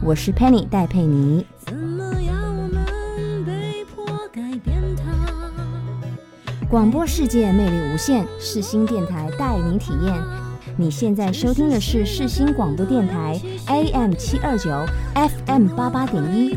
我是 Penny 戴佩妮。广播世界魅力无限，世新电台带你体验。你现在收听的是世新广播电台 AM729 FM88.1。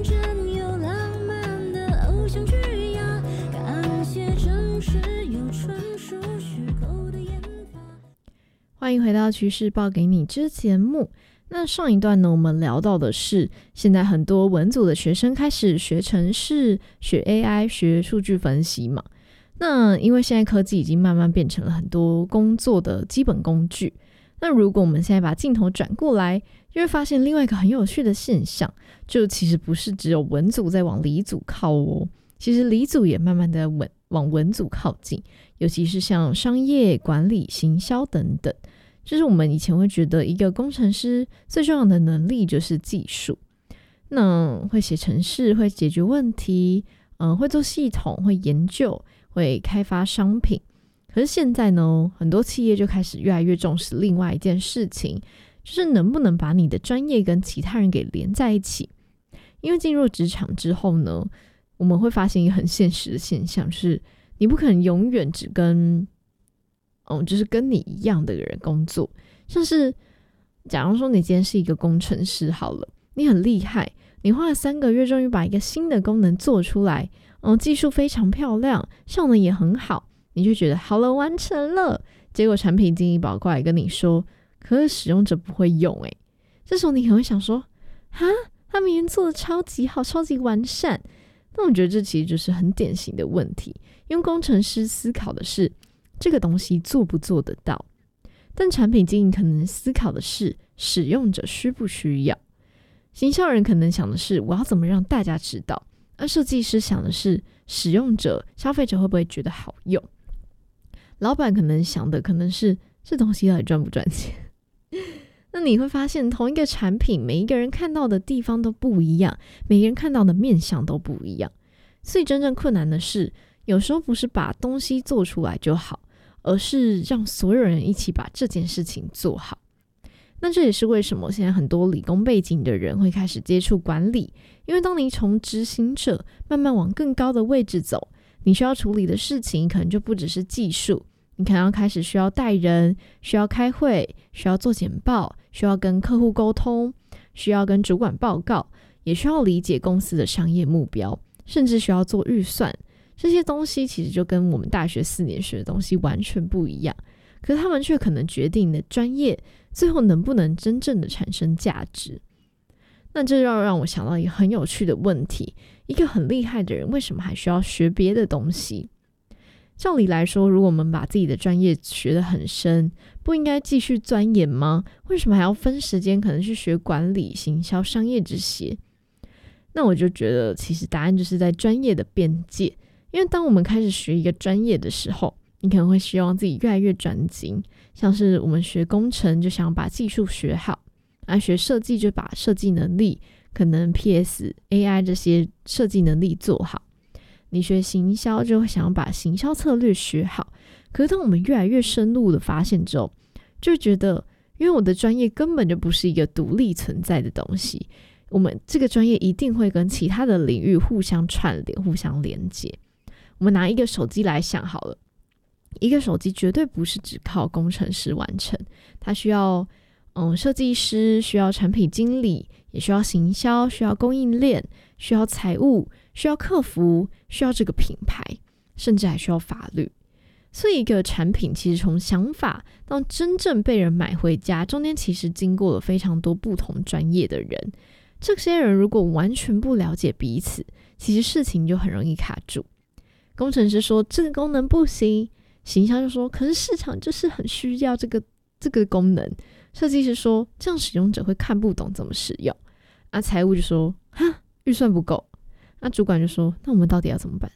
欢迎回到趋势报给你之节目。那上一段呢，我们聊到的是现在很多文组的学生开始学程式、学 AI、学数据分析嘛。那因为现在科技已经慢慢变成了很多工作的基本工具，那如果我们现在把镜头转过来，就会发现另外一个很有趣的现象，就其实不是只有文组在往理组靠哦，其实理组也慢慢的往文组靠近，尤其是像商业管理、行销等等。就是我们以前会觉得一个工程师最重要的能力就是技术，那会写程式，会解决问题，会做系统，会研究，会开发商品。可是现在呢，很多企业就开始越来越重视另外一件事情，就是能不能把你的专业跟其他人给连在一起。因为进入职场之后呢，我们会发现一个很现实的现象，就是你不可能永远只跟就是跟你一样的人工作。像是假如说你今天是一个工程师好了，你很厉害，你花了3个月终于把一个新的功能做出来，技术非常漂亮，效能也很好，你就觉得好了，完成了。结果产品经理跑过来跟你说，可是使用者不会用这时候你可能会想说，哈，他明明做的超级好，超级完善。那我觉得这其实就是很典型的问题，因为工程师思考的是这个东西做不做得到，但产品经理可能思考的是使用者需不需要，行销人可能想的是我要怎么让大家知道，而设计师想的是使用者、消费者会不会觉得好用，老板可能想的可能是这东西到底赚不赚钱。那你会发现同一个产品，每一个人看到的地方都不一样，每个人看到的面向都不一样，所以真正困难的是有时候不是把东西做出来就好，而是让所有人一起把这件事情做好。那这也是为什么现在很多理工背景的人会开始接触管理，因为当你从执行者慢慢往更高的位置走，你需要处理的事情可能就不只是技术，你可能要开始需要带人，需要开会，需要做简报，需要跟客户沟通，需要跟主管报告，也需要理解公司的商业目标，甚至需要做预算。这些东西其实就跟我们大学4年学的东西完全不一样，可是他们却可能决定你的专业最后能不能真正的产生价值。那这让我想到一个很有趣的问题，一个很厉害的人为什么还需要学别的东西？照理来说，如果我们把自己的专业学得很深，不应该继续钻研吗？为什么还要分时间可能去学管理、行销、商业这些？那我就觉得其实答案就是在专业的边界。因为当我们开始学一个专业的时候，你可能会希望自己越来越专精，像是我们学工程就想把技术学好，学设计就把设计能力，可能 PS、AI 这些设计能力做好，你学行销就会想要把行销策略学好。可是当我们越来越深入的发现之后，就觉得因为我的专业根本就不是一个独立存在的东西，我们这个专业一定会跟其他的领域互相串联、互相连接。我们拿一个手机来想好了，一个手机绝对不是只靠工程师完成，它需要设计师，需要产品经理，也需要行销，需要供应链，需要财务，需要客服，需要这个品牌，甚至还需要法律。所以一个产品其实从想法到真正被人买回家，中间其实经过了非常多不同专业的人。这些人如果完全不了解彼此，其实事情就很容易卡住。工程师说这个功能不行，行销就说可是市场就是很需要这个功能，设计师说这样使用者会看不懂怎么使用，财务就说哈，预算不够，主管就说那我们到底要怎么办？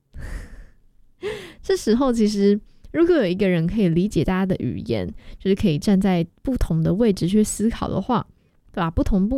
这时候其实如果有一个人可以理解大家的语言，就是可以站在不同的位置去思考的话，对吧？不同